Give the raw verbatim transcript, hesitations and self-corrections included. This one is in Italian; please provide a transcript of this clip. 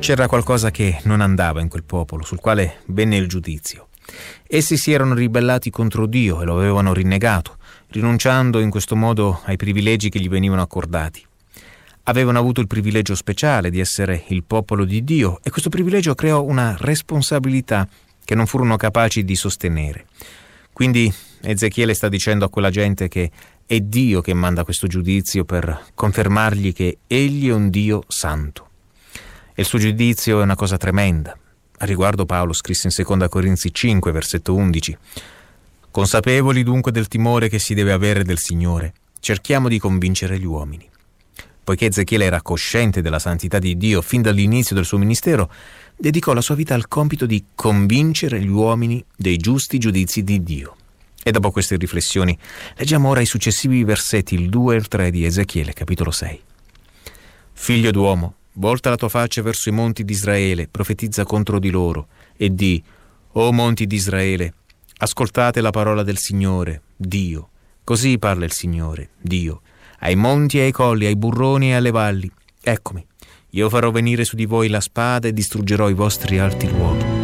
C'era qualcosa che non andava in quel popolo, sul quale venne il giudizio. Essi si erano ribellati contro Dio e lo avevano rinnegato, rinunciando in questo modo ai privilegi che gli venivano accordati. Avevano avuto il privilegio speciale di essere il popolo di Dio e questo privilegio creò una responsabilità che non furono capaci di sostenere. Quindi Ezechiele sta dicendo a quella gente che è Dio che manda questo giudizio per confermargli che egli è un Dio santo. E il suo giudizio è una cosa tremenda. A riguardo Paolo scrisse in seconda Corinzi cinque, versetto undici: «Consapevoli dunque del timore che si deve avere del Signore, cerchiamo di convincere gli uomini». Poiché Ezechiele era cosciente della santità di Dio fin dall'inizio del suo ministero, dedicò la sua vita al compito di convincere gli uomini dei giusti giudizi di Dio. E dopo queste riflessioni, leggiamo ora i successivi versetti, il due e il tre di Ezechiele, capitolo sei. «Figlio d'uomo, volta la tua faccia verso i monti di Israele, profetizza contro di loro, e di: O monti di Israele, ascoltate la parola del Signore, Dio. Così parla il Signore, Dio. Ai monti e ai colli, ai burroni e alle valli. Eccomi, io farò venire su di voi la spada e distruggerò i vostri alti luoghi.